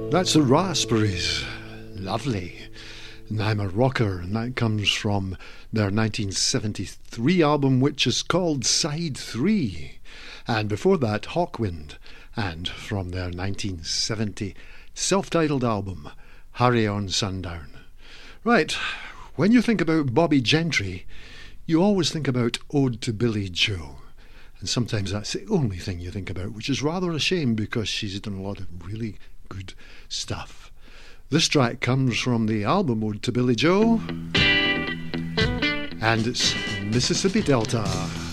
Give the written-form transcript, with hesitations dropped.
That's the Raspberries. Lovely. And I'm a Rocker, and that comes from their 1973 album, which is called Side 3. And before that, Hawkwind, and from their 1970 self-titled album, Hurry on Sundown. Right, when you think about Bobbie Gentry, you always think about Ode to Billy Joe. And sometimes that's the only thing you think about, which is rather a shame because she's done a lot of really good stuff. This track comes from the album Ode to Billy Joe, and it's Mississippi Delta.